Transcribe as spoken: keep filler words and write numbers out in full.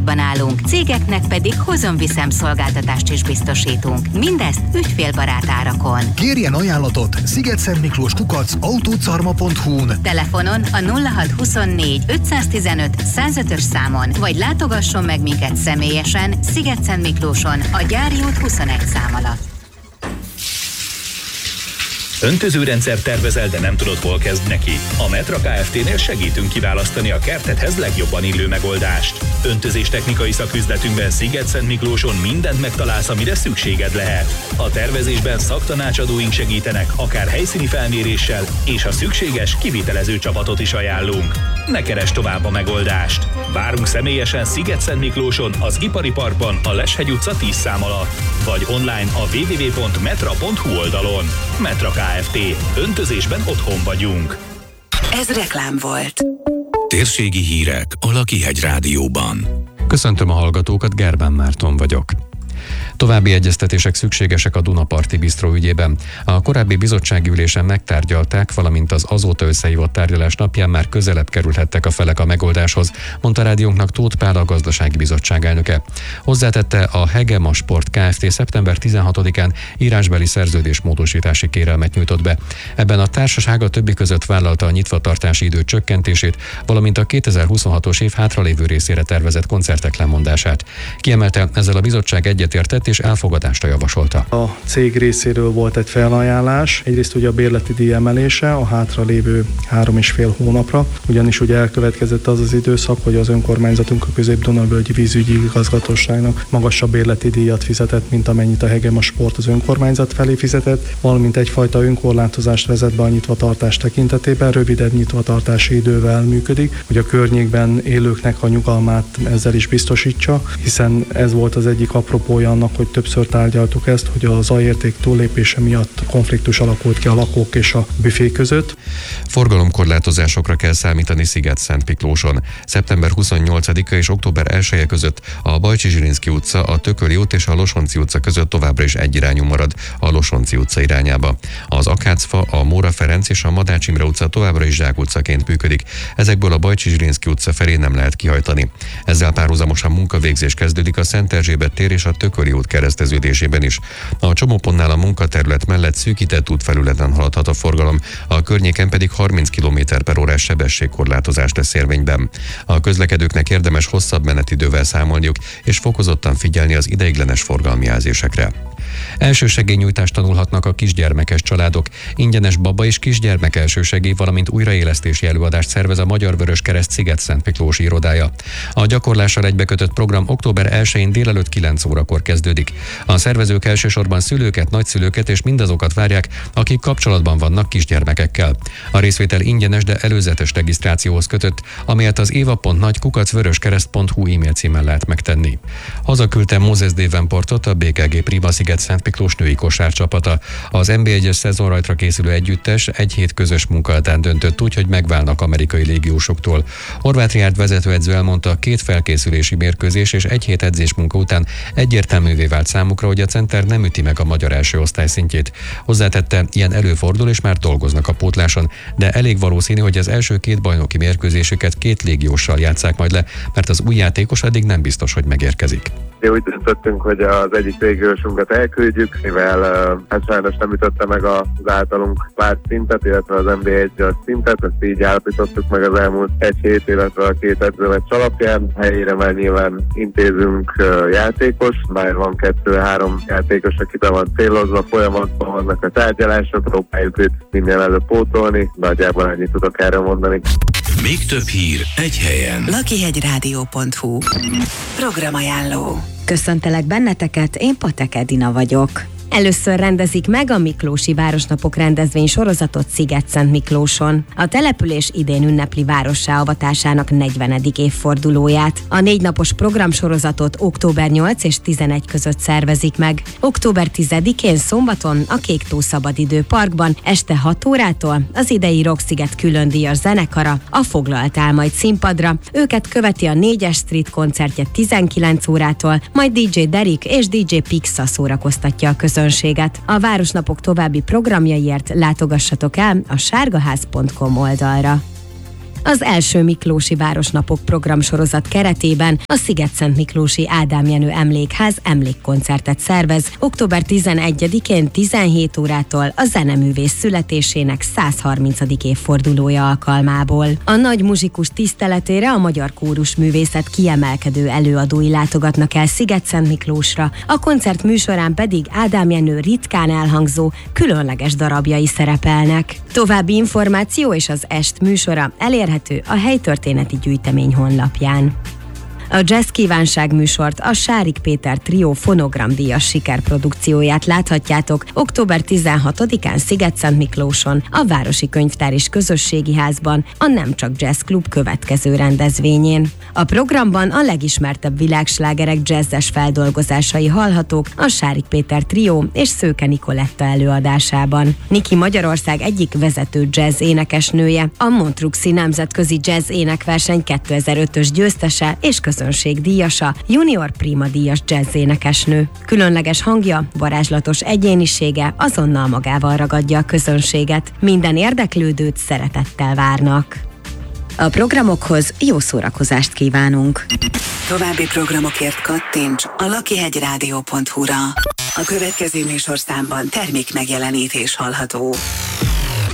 állunk, cégeknek pedig hozom-viszem szolgáltatást is biztosítunk. Mindezt ügyfélbarát árakon. Kérjen ajánlatot szigetszentmiklós kukac autócarma pont hu-n. Telefonon a nulla hat huszonnégy ötszáztizenöt százötös számon, vagy látogasson meg minket személyesen Szigetszentmiklóson a Gyári út huszonegy szám alatt. Öntözőrendszer tervezel, de nem tudod, hol kezd neki? A Metra Kft-nél segítünk kiválasztani a kertedhez legjobban illő megoldást. Öntözés technikai szaküzletünkben Szigetszentmiklóson mindent megtalálsz, amire szükséged lehet. A tervezésben szaktanácsadóink segítenek, akár helyszíni felméréssel, és ha szükséges, kivitelező csapatot is ajánlunk. Ne keresd tovább a megoldást! Várunk személyesen Szigetszentmiklóson, az Ipari Parkban, a Leshegy utca tíz szám alatt, vagy online a double-u double-u double-u pont metra pont hu oldalon. Metra Kft. Öntözésben otthon vagyunk. Ez reklám volt. Térségi hírek a Lakihegy Rádióban. Köszöntöm a hallgatókat, Gerbán Márton vagyok. További egyeztetések szükségesek a Dunaparti Bisztró ügyében. A korábbi bizottsági ülésen megtárgyalták, valamint az azóta összehívott tárgyalás napján már közelebb kerülhettek a felek a megoldáshoz, mondta rádiónknak Tóth Pál, a gazdasági bizottság elnöke. Hozzátette, a Hegema Sport Kft. Szeptember tizenhatodikán írásbeli szerződésmódosítási kérelmet nyújtott be. Ebben a társaság a többi között vállalta a nyitvatartási idő csökkentését, valamint a kétezer-huszonhatos év hátralévő részére tervezett koncertek lemondását. Kiemelte, ezzel a bizottság egyetértett és elfogadásra javasolta. A cég részéről volt egy felajánlás, egyrészt ugye a bérleti díj emelése a hátralévő három és fél hónapra, ugyanis ugye elkövetkezett az az időszak, hogy az önkormányzatunk a Közép-Dunavölgyi Vízügyi Igazgatóságnak magasabb bérleti díjat fizetett, mint amennyit a Hegema Sport az önkormányzat felé fizetett, valamint egyfajta önkorlátozást vezet be a nyitvatartás tekintetében, rövidebb nyitvatartási idővel működik, hogy a környékben élőknek a nyugalmát ezzel is biztosítsa, hiszen ez volt az egyik apropója annak, hogy többször tárgyaltuk ezt, hogy a zajérték túllépése miatt konfliktus alakult ki a lakók és a büfé között. Forgalomkorlátozásokra kell számítani Szigetszentmiklóson. szeptember huszonnyolcadika és október elseje között a Bajcsy-Zsilinszky utca, a Tököli út és a Losonczy utca között továbbra is egyirányú marad a Losonczy utca irányába. Az Akácfa, a Móra Ferenc és a Madács Imre utca továbbra is zsákutcaként működik. Ezekből a Bajcsy-Zsilinszky utca felé nem lehet kihajtani. Ezzel párhuzamosan munkavégzés kezdődik a Szent Erzsébet tér és a Tököli út kereszteződésében is. A csomópontnál a munkaterület mellett szűkített útfelületen haladhat a forgalom, a környéken pedig harminc kilométer per órás sebességkorlátozás lesz érvényben. A közlekedőknek érdemes hosszabb menetidővel számolniuk és fokozottan figyelni az ideiglenes forgalmi jelzésekre. Elsősegélynyújtást tanulhatnak a kisgyermekes családok. Ingyenes baba és kisgyermek elsősegély, valamint újraélesztési előadást szervez a Magyar Vöröskereszt Szigetszentmiklósi irodája. A gyakorlással egybekötött program október elsején délelőtt kilenc órakor kezdődik. A szervezők elsősorban szülőket, nagyszülőket és mindazokat várják, akik kapcsolatban vannak kisgyermekekkel. A részvétel ingyenes, de előzetes regisztrációhoz kötött, amelyet az éva pont nagy kukac vöröskereszt pont hu e-mail címen lehet megtenni. Hazaküldte Moses Davenportot a bé ká gé Prima Szigetszentmiklós női kosárcsapata. Az en bé egyes szezonrajtra készülő együttes egy hét közös munka után döntött úgy, hogy megválnak amerikai légiósoktól. Horváth Riárd vezetőedző elmondta, két felkészülési mérkőzés és egy hét edzésmunka után egyértelművé vált számukra, hogy a center nem üti meg a magyar első osztály szintjét. Hozzátette, ilyen előfordul és már dolgoznak a pótláson, de elég valószínű, hogy az első két bajnoki mérkőzésüket két légióssal játsszák majd le, mert az új játékos addig nem biztos, hogy megérkezik. Úgy döntöttünk, hogy az egyik légiósunkat elküldjük, mivel uh, hát sajnos nem ütötte meg az általunk várt szintet, illetve az en bé egy szintet, ezt így állapítottuk meg az elmúlt egy hét, illetve a két edzőmeccs alapján. Helyére már nyilván intézünk uh, játékos, már van kettő-három játékos, aki be van célozva, folyamatban vannak a tárgyalások, próbáljuk őt minél előbb pótolni, nagyjából ennyit tudok erre mondani. Még több hír egy helyen. Lakihegy pont hu Programajánló. Köszöntelek benneteket, én Patek Edina vagyok. Először rendezik meg a Miklósi Városnapok rendezvény sorozatot Szigetszentmiklóson. A település idén ünnepli várossá avatásának negyvenedik évfordulóját. A négy napos programsorozatot október nyolc és tizenegy között szervezik meg. október tizedikén szombaton a Kéktó Szabadidő Parkban este hat órától az idei Rocksziget különdíjas zenekara, a Foglalt áll majd színpadra. Őket követi a négyes Street koncertje tizenkilenc órától, majd dé dzsé Derek és dé dzsé Pixa szórakoztatja a közönséget. A Városnapok további programjaiért látogassatok el a sárgaház pont com oldalra. Az első Miklósi Városnapok programsorozat keretében a Szigetszentmiklósi Ádám Jenő Emlékház emlékkoncertet szervez október tizenegyedikén tizenhét órától a zeneművész születésének százharmincadik évfordulója alkalmából. A nagy muzsikus tiszteletére a magyar kórusművészet kiemelkedő előadói látogatnak el Szigetszentmiklósra, a koncert műsorán pedig Ádám Jenő ritkán elhangzó, különleges darabjai szerepelnek. További információ és az est műsora elérhető a helytörténeti gyűjtemény honlapján. A Jazz Kívánság műsort, a Sárik Péter Trió fonogramdíjas sikerprodukcióját láthatjátok október tizenhatodikán Szigetszentmiklóson, a Városi Könyvtár és Közösségi Házban, a Nem Csak Jazz Klub következő rendezvényén. A programban a legismertebb világslágerek jazzes feldolgozásai hallhatók a Sárik Péter Trió és Szőke Nikoletta előadásában. Niki Magyarország egyik vezető jazz énekesnője, a Montruxi Nemzetközi Jazz Énekverseny kétezer-ötös győztese és közönségdíjasa, junior prima díjas jazzénekesnő. Különleges hangja, varázslatos egyénisége azonnal magával ragadja a közönséget. Minden érdeklődőt szeretettel várnak. A programokhoz jó szórakozást kívánunk. További programokért kattints a lakihegyrádió pont hu-ra. A következő műsorszámban termék megjelenítés hallható.